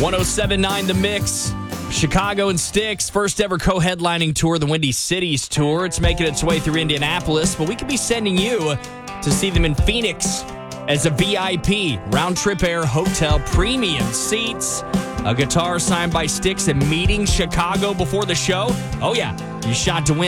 107.9 The Mix. Chicago and Styx, first ever co-headlining tour, the Windy Cities Tour. It's making its way through Indianapolis, but we could be sending you to see them in Phoenix as a VIP. Round-trip air hotel, premium seats, a guitar signed by Styx, and meeting Chicago before the show. Oh, yeah, you shot to win.